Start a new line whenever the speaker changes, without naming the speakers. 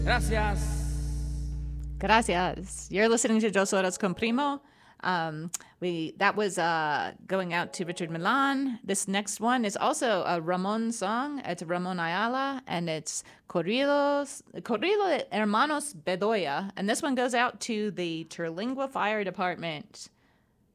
Gracias.
Gracias. You're listening to Dos Horas con Primo. That was going out to Richard Milan. This next one is also a Ramon song. It's Ramon Ayala, and it's Corrido de Hermanos Bedoya. And this one goes out to the Terlingua Fire Department.